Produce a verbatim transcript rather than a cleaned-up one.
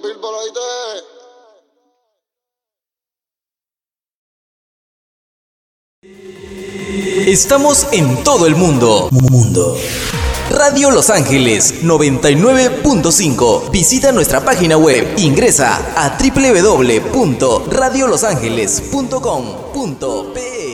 Estamos en todo el mundo. Mundo. Radio Los Ángeles noventa y nueve punto cinco. Visita nuestra página web. Ingresa a doble u doble u doble u punto radio los ángeles punto com punto pe.